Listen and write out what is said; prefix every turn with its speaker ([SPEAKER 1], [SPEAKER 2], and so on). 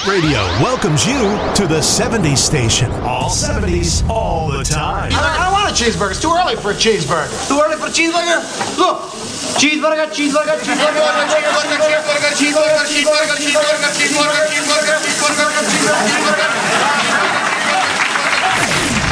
[SPEAKER 1] Hit Radio welcomes you to the 70s station. All 70s, all the time.
[SPEAKER 2] I don't want a cheeseburger. It's too early for a cheeseburger. Too early for a cheeseburger? Look. Cheeseburger, cheeseburger, cheeseburger, cheeseburger, cheeseburger, cheeseburger, cheeseburger, cheeseburger, cheeseburger, cheeseburger.